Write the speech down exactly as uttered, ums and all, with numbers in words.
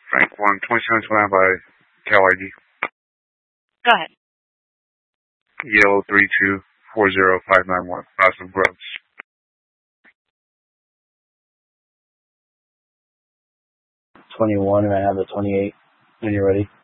Frank one, twenty-seven twenty-nine by Cal I D. Go ahead. Yellow three two four zero five nine one. House of Grubs. twenty-one, and I have the twenty-eight when you're ready.